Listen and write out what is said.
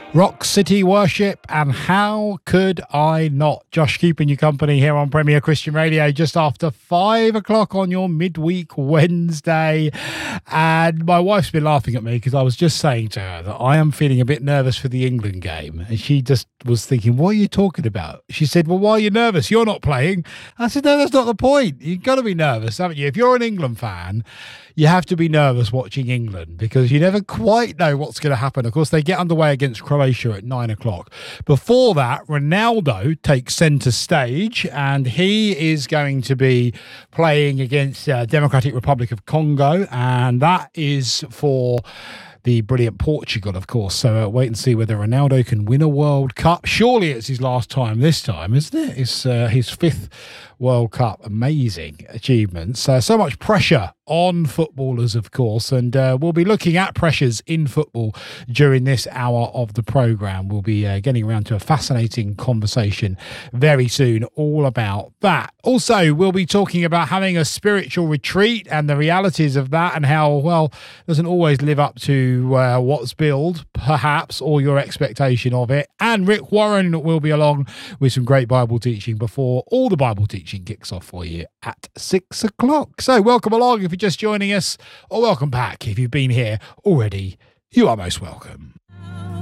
Rock City Worship, and how could I not? Josh keeping you company here on Premier Christian Radio just after 5 o'clock on your midweek Wednesday. And my wife's been laughing at me because I was just saying to her that I am feeling a bit nervous for the England game. And she just was thinking, what are you talking about? She said, well, why are you nervous? You're not playing. I said, no, that's not the point. You've got to be nervous, haven't you? If you're an England fan, you have to be nervous watching England because you never quite know what's going to happen. Of course, they get underway against Croatia at 9 o'clock. Before that, Ronaldo takes centre stage and he is going to be playing against Democratic Republic of Congo, and that is for the brilliant Portugal, of course. So wait and see whether Ronaldo can win a World Cup. Surely it's his last time this time, isn't it? It's his fifth World Cup. Amazing achievements. So much pressure on footballers, of course, and we'll be looking at pressures in football during this hour of the programme. We'll be getting around to a fascinating conversation very soon all about that. Also, we'll be talking about having a spiritual retreat and the realities of that, and how, well, it doesn't always live up to what's billed, perhaps, or your expectation of it. And Rick Warren will be along with some great Bible teaching before all the Bible teaching kicks off for you at 6 o'clock. So welcome along if you're just joining us, or welcome back if you've been here already. You are most welcome.